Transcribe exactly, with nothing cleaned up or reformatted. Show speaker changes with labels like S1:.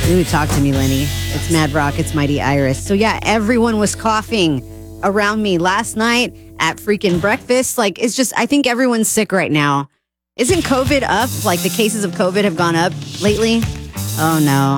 S1: Ooh, talk to me, Lenny. It's Mad Rock. It's Mighty Iris. So yeah, everyone was coughing around me last night at freaking breakfast. Like, it's just, I think everyone's sick right now. Isn't COVID up? Like, the cases of COVID have gone up lately? Oh, no.